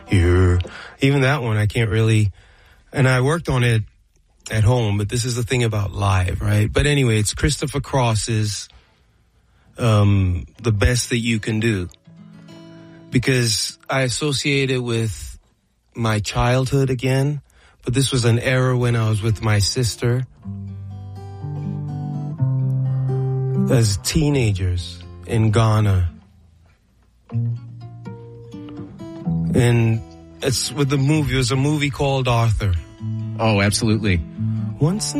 Even that one, I can't really, and I worked on it at home, but this is the thing about live, right? But anyway, it's Christopher Cross's The Best That You Can Do, because I associate it with my childhood again, but this was an era when I was with my sister as teenagers in Ghana. And it's with the movie, it was a movie called Arthur. Oh, absolutely. Once